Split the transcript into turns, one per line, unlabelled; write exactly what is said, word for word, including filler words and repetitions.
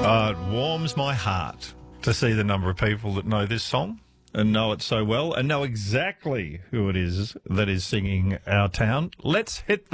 Uh, it warms my heart to see the number of people that know this song and know it so well and know exactly who it is that is singing Our Town. Let's hit the